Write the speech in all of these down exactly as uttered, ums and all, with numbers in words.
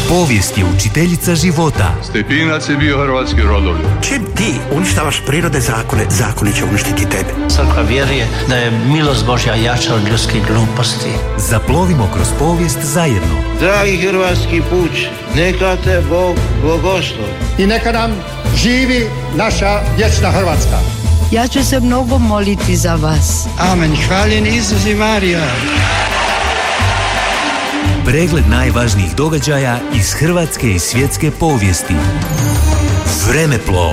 Povijest je učiteljica života. Stepinac je bio hrvatski rodoljub. Čim ti uništavaš prirode zakone, zakoni će uništiti tebe. Crkva vjeruje da je milost Božja jača od ljudskih gluposti. Zaplovimo kroz povijest zajedno. Dragi hrvatski puč, neka te Bog blagoslovi. I neka nam živi naša vječna Hrvatska. Ja ću se mnogo moliti za vas. Amen. Hvaljen Isus i Marija. Pregled najvažnijih događaja iz hrvatske i svjetske povijesti. Vremeplov.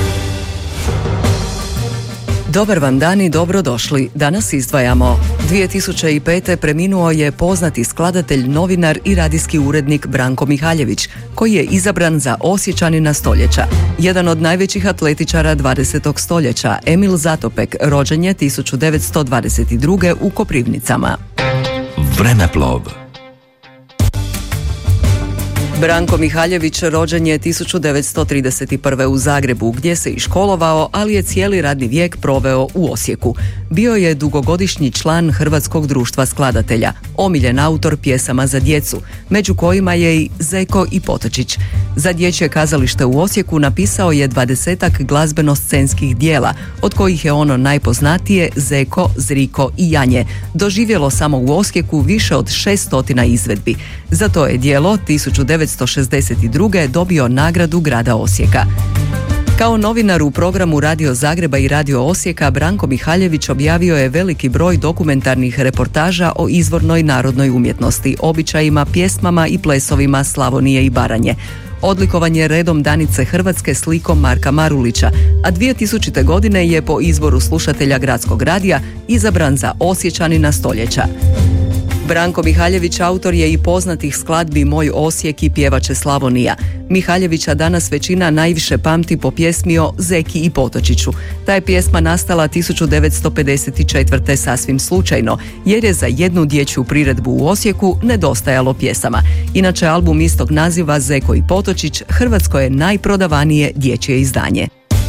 Dobar vam dan i dobrodošli. Danas izdvajamo. dvije tisuće pete. preminuo je poznati skladatelj, novinar i radijski urednik Branko Mihaljević, koji je izabran za Osječanina stoljeća. Jedan od najvećih atletičara dvadesetog stoljeća, Emil Zatopek, rođen je tisuću devetsto dvadeset druge. u Koprivnicama. Vremeplov. Branko Mihaljević rođen je tisuću devetsto trideset prve. u Zagrebu, gdje se i školovao, ali je cijeli radni vijek proveo u Osijeku. Bio je dugogodišnji član Hrvatskog društva skladatelja, omiljen autor pjesama za djecu, među kojima je i Zeko i Potočić. Za dječje kazalište u Osijeku napisao je dvadesetak glazbeno-scenskih dijela, od kojih je ono najpoznatije Zeko, Zriko i Janje, doživjelo samo u Osijeku više od šeststotina izvedbi. Za to je djelo tisuću devetsto šezdeset druge. dobio nagradu grada Osijeka. Kao novinar u programu Radio Zagreba i Radio Osijeka, Branko Mihaljević objavio je veliki broj dokumentarnih reportaža o izvornoj narodnoj umjetnosti, običajima, pjesmama i plesovima Slavonije i Baranje. Odlikovan je redom Danice Hrvatske slikom Marka Marulića, a dvije tisućite. godine je po izboru slušatelja Gradskog radija izabran za Osječanina stoljeća. Branko Mihaljević autor je i poznatih skladbi Moj Osijek i Pjevače Slavonija. Mihaljevića danas većina najviše pamti po pjesmi o Zeki i Potočiću. Ta je pjesma nastala tisuću devetsto pedeset četvrte. sasvim slučajno, jer je za jednu dječju priredbu u Osijeku nedostajalo pjesama. Inače, album istog naziva Zeko i Potočić Hrvatsko je najprodavanije dječje izdanje.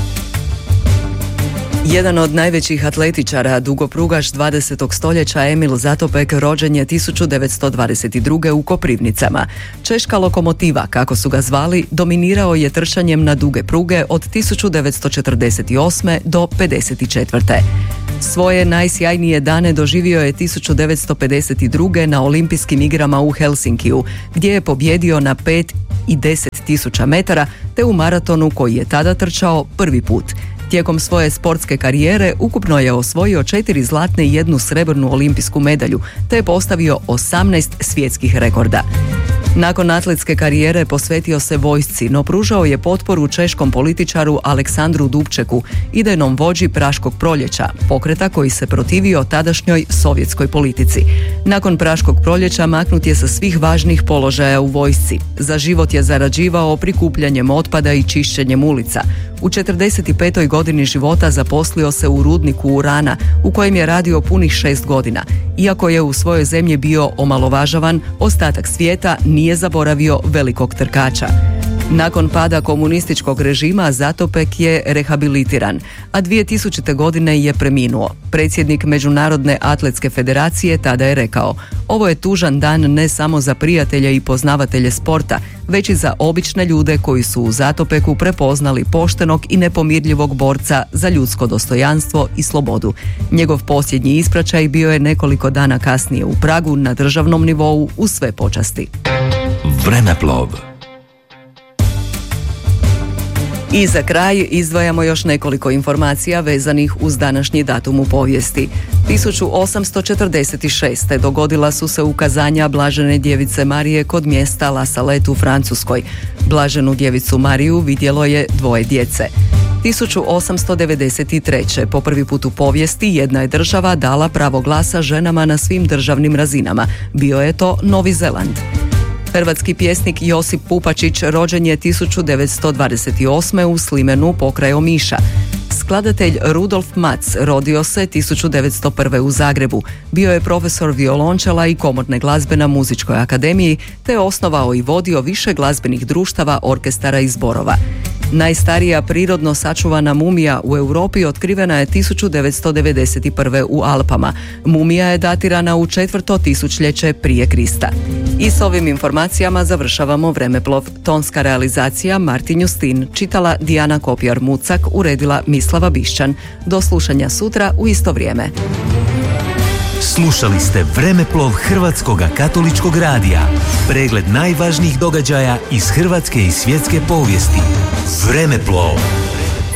Jedan od najvećih atletičara, dugoprugaš dvadesetog stoljeća Emil Zatopek, rođen je tisuću devetsto dvadeset druge. u Koprivnicama. Češka lokomotiva, kako su ga zvali, dominirao je trčanjem na duge pruge od tisuću devetsto četrdeset osme. do pedeset četvrte. Svoje najsjajnije dane doživio je tisuću devetsto pedeset druge. na olimpijskim igrama u Helsinkiju, gdje je pobjedio na pet i deset tisuća metara, te u maratonu koji je tada trčao prvi put. Tijekom svoje sportske karijere ukupno je osvojio četiri zlatne i jednu srebrnu olimpijsku medalju, te je postavio osamnaest svjetskih rekorda. Nakon atletske karijere posvetio se vojsci, no pružao je potporu češkom političaru Aleksandru Dubčeku, idejnom vođi Praškog proljeća, pokreta koji se protivio tadašnjoj sovjetskoj politici. Nakon Praškog proljeća maknut je sa svih važnih položaja u vojsci. Za život je zarađivao prikupljanjem otpada i čišćenjem ulica. U četrdeset petoj. godini života zaposlio se u rudniku urana, u kojem je radio punih šest godina. Iako je u svojoj zemlji bio omalovažavan, ostatak svijeta nije zaboravio velikog trkača. Nakon pada komunističkog režima Zatopek je rehabilitiran, a dvije tisućite. godine je preminuo. Predsjednik Međunarodne atletske federacije tada je rekao: ovo je tužan dan ne samo za prijatelje i poznavatelje sporta, već i za obične ljude koji su u Zatopeku prepoznali poštenog i nepomirljivog borca za ljudsko dostojanstvo i slobodu. Njegov posljednji ispraćaj bio je nekoliko dana kasnije u Pragu na državnom nivou uz sve počasti. Vremeplov. I za kraj izdvajamo još nekoliko informacija vezanih uz današnji datum u povijesti. tisuću osamsto četrdeset šeste. dogodila su se ukazanja Blažene djevice Marije kod mjesta La Salette u Francuskoj. Blaženu djevicu Mariju vidjelo je dvoje djece. tisuću osamsto devedeset treće. po prvi put u povijesti jedna je država dala pravo glasa ženama na svim državnim razinama. Bio je to Novi Zeland. Hrvatski pjesnik Josip Pupačić rođen je tisuću devetsto dvadeset osme. u Slimenu pokraj Omiša. Skladatelj Rudolf Mac rodio se tisuću devetsto prve. u Zagrebu. Bio je profesor violončela i komorne glazbe na Muzičkoj akademiji, te je osnovao i vodio više glazbenih društava, orkestara i zborova. Najstarija prirodno sačuvana mumija u Europi otkrivena je tisuću devetsto devedeset prve. u Alpama. Mumija je datirana u četvrto tisućljeće prije Krista. I s ovim informacijama završavamo Vremeplov. Tonska realizacija Martin Justin, čitala Dijana Kopjar-Mucak, uredila Mislava Bišćan. Do slušanja sutra u isto vrijeme. Slušali ste Vremeplov Hrvatskog katoličkog radija. Pregled najvažnijih događaja iz hrvatske i svjetske povijesti. Vremeplov.